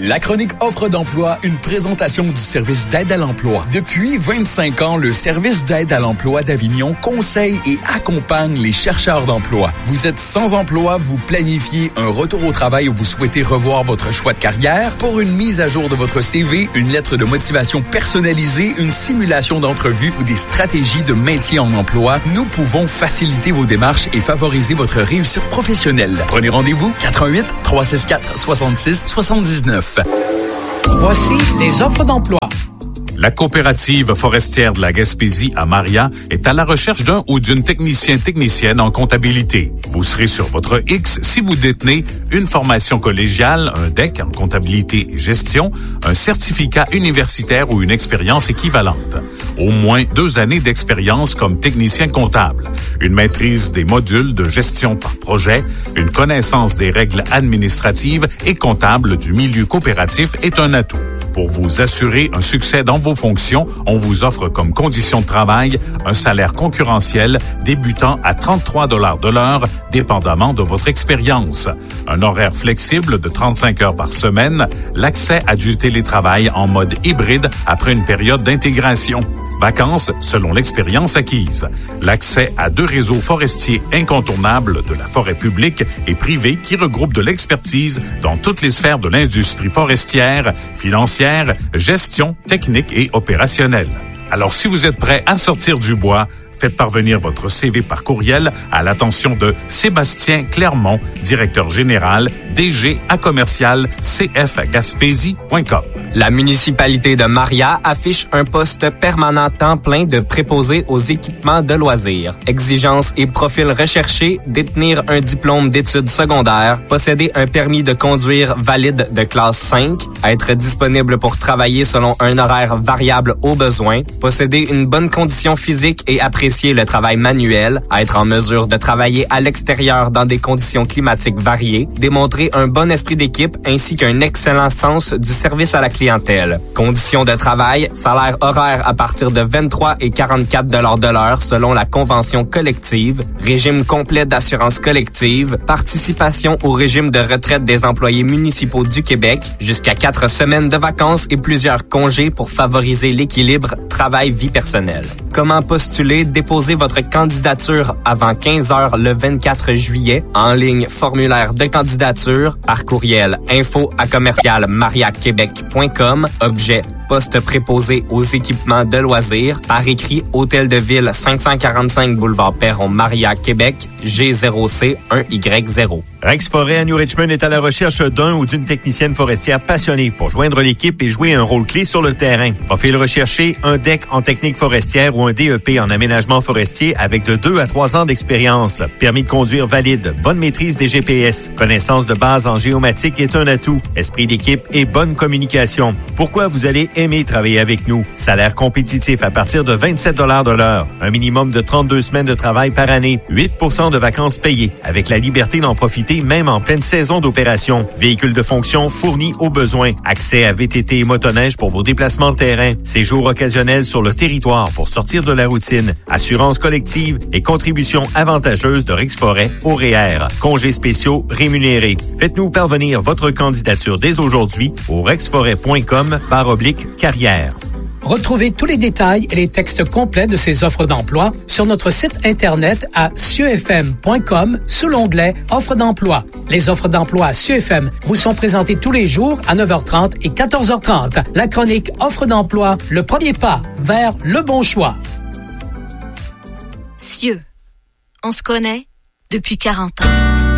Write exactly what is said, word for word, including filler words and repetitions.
La chronique Offre d'emploi, une présentation du service d'aide à l'emploi. Depuis vingt-cinq ans, le service d'aide à l'emploi d'Avignon conseille et accompagne les chercheurs d'emploi. Vous êtes sans emploi, vous planifiez un retour au travail ou vous souhaitez revoir votre choix de carrière? Pour une mise à jour de votre C V, une lettre de motivation personnalisée, une simulation d'entrevue ou des stratégies de maintien en emploi, nous pouvons faciliter vos démarches et favoriser votre réussite professionnelle. Prenez rendez-vous quatre un huit, trois six quatre, soixante-six soixante-dix-neuf. Voici les offres d'emploi. La coopérative forestière de la Gaspésie à Maria est à la recherche d'un ou d'une technicien-technicienne en comptabilité. Vous serez sur votre X si vous détenez une formation collégiale, un D E C en comptabilité et gestion, un certificat universitaire ou une expérience équivalente. Au moins deux années d'expérience comme technicien comptable, une maîtrise des modules de gestion par projet, une connaissance des règles administratives et comptables du milieu coopératif est un atout. Pour vous assurer un succès dans vos fonctions, on vous offre comme condition de travail un salaire concurrentiel débutant à trente-trois dollars de l'heure, dépendamment de votre expérience. Un horaire flexible de trente-cinq heures par semaine, l'accès à du télétravail en mode hybride après une période d'intégration. Vacances selon l'expérience acquise. L'accès à deux réseaux forestiers incontournables de la forêt publique et privée qui regroupent de l'expertise dans toutes les sphères de l'industrie forestière, financière, gestion, technique et opérationnelle. Alors si vous êtes prêt à sortir du bois, faites parvenir votre C V par courriel à l'attention de Sébastien Clermont, directeur général, D G à commercial c f gaspésie point com. La municipalité de Maria affiche un poste permanent temps plein de préposé aux équipements de loisirs. Exigences et profils recherchés, détenir un diplôme d'études secondaires, posséder un permis de conduire valide de classe cinq, être disponible pour travailler selon un horaire variable au besoin, posséder une bonne condition physique et apprécier le travail manuel, être en mesure de travailler à l'extérieur dans des conditions climatiques variées, démontrer un bon esprit d'équipe ainsi qu'un excellent sens du service à la clientèle. Conditions de travail, salaire horaire à partir de vingt-trois et quarante-quatre dollars de l'heure selon la convention collective, régime complet d'assurance collective, participation au régime de retraite des employés municipaux du Québec, jusqu'à quatre semaines de vacances et plusieurs congés pour favoriser l'équilibre travail-vie personnelle. Comment postuler? Déposez votre candidature avant quinze heures le vingt-quatre juillet en ligne formulaire de candidature par courriel info à commercial maria québec point com, objet poste préposé aux équipements de loisirs, par écrit Hôtel de Ville cinq cent quarante-cinq boulevard Perron, Maria, Québec, G zéro C un Y zéro. Rex Forêt à New Richmond est à la recherche d'un ou d'une technicienne forestière passionnée pour joindre l'équipe et jouer un rôle clé sur le terrain. Profil recherché, un D E C en technique forestière ou un D E P en aménagement forestier avec de deux à trois ans d'expérience. Permis de conduire valide, bonne maîtrise des G P S, connaissance de base en géomatique est un atout, esprit d'équipe et bonne communication. Pourquoi vous allez aimer travailler avec nous? Salaire compétitif à partir de vingt-sept dollars de l'heure, un minimum de trente-deux semaines de travail par année, huit pour cent de vacances payées, avec la liberté d'en profiter même en pleine saison d'opération. Véhicule de fonction fourni au besoin. Accès à V T T et motoneige pour vos déplacements de terrain. Séjour occasionnel sur le territoire pour sortir de la routine. Assurance collective et contribution avantageuse de Rex Forêt au R E E R. Congés spéciaux rémunérés. Faites-nous parvenir votre candidature dès aujourd'hui au rexforêt point com barre oblique carrière. Retrouvez tous les détails et les textes complets de ces offres d'emploi sur notre site Internet à cieux f m point com sous l'onglet Offres d'emploi. Les offres d'emploi à Cieux F M vous sont présentées tous les jours à neuf heures trente et quatorze heures trente. La chronique Offres d'emploi, le premier pas vers le bon choix. Cieux, on se connaît depuis quarante ans.